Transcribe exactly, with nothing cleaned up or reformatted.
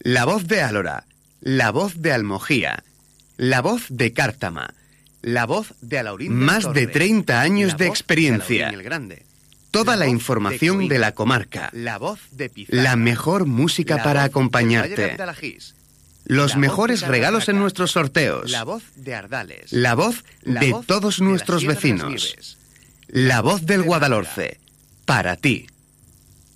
La voz de Álora, la voz de Almojía, la voz de Cártama, la voz de Alaurín del Más Torre, de treinta años de experiencia. Alaurín el Grande, Toda la la voz información de de la comarca. la voz de Pizarra, La mejor música la para voz del Valle acompañarte. de Andalajís, Los la voz mejores de la regalos en Barraca, nuestros sorteos. la voz de Ardales, La voz la de voz todos de la nuestros Sierra de las vecinos. Nieves, La voz del de Málaga. Guadalhorce. Para ti.